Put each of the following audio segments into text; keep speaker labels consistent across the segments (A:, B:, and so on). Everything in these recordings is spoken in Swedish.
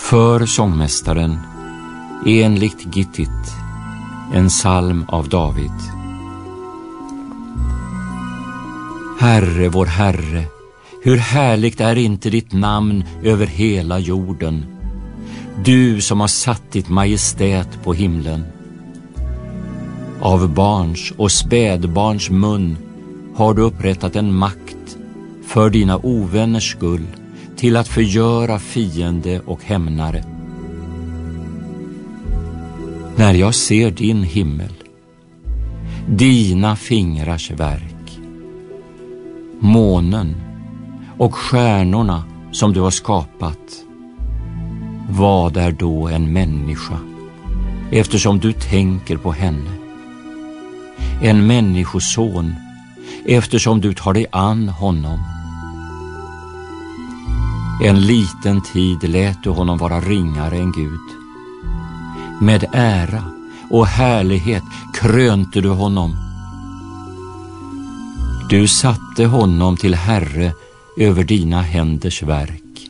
A: För sångmästaren, enligt Gittit, en psalm av David. Herre, vår Herre, hur härligt är inte ditt namn över hela jorden, du som har satt ditt majestät på himlen. Av barns och spädbarns mun har du upprättat en makt för dina ovänners skull, till att förgöra fiende och hämnare. När jag ser din himmel, dina fingrars verk, månen och stjärnorna som du har skapat, vad är då en människa, eftersom du tänker på henne? En människoson, eftersom du tar dig an honom. En liten tid lät du honom vara ringare än Gud. Med ära och härlighet krönte du honom. Du satte honom till herre över dina händers verk.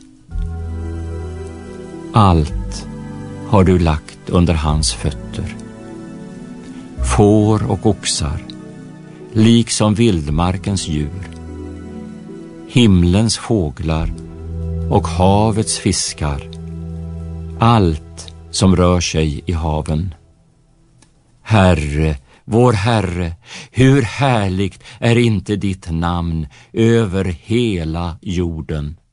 A: Allt har du lagt under hans fötter. Får och oxar, liksom vildmarkens djur, himlens fåglar och havets fiskar, allt som rör sig i haven. Herre, vår Herre, hur härligt är inte ditt namn över hela jorden.